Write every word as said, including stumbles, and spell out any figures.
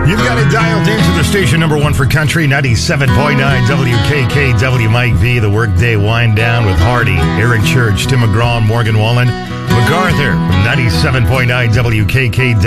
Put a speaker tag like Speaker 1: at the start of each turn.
Speaker 1: You've got it dialed into the station number one for country, ninety-seven point nine W K K W. Mike V, the Workday Wind Down with Hardy, Eric Church, Tim McGraw, Morgan Wallen, MacArthur, ninety-seven point nine W K K W.